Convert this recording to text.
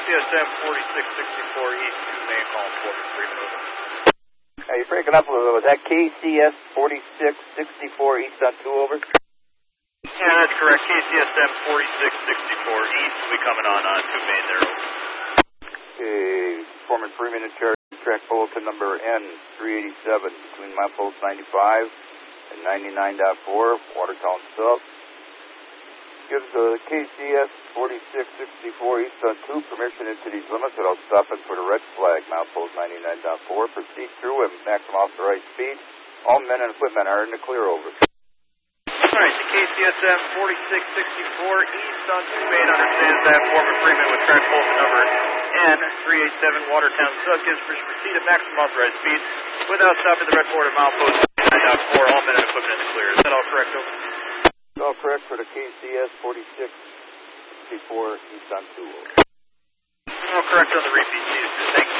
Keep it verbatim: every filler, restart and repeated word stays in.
C S M forty-six sixty-four East, two main, calling Foreman Freeman, over. Are you breaking up a little? Was that K C S forty-six sixty-four East on two, over? Yeah, that's correct. K C S M forty-six sixty-four East will be coming on on two main there, over. Okay, Foreman Freeman in charge. Track bulletin number N three eighty-seven between milepost ninety-five and ninety-nine point four, Watertown Sub. Gives the K C S forty-six sixty-four East on two permission into these limits without stopping for the red flag. Milepost ninety-nine point four. Proceed through at maximum authorized speed. All men and equipment are in the clear, over. Alright, the K C S M forty-six sixty-four East on two main understands that Foreman Freeman with track bulletin number N three eighty-seven Watertown Sub gives permission to proceed at maximum authorized speed without stopping the red border milepost ninety-nine point four. All men and equipment in the clear. Is that all correct, over? All correct for the K C S forty-six sixty-four East on two, over. All correct on the repeat. Thank you.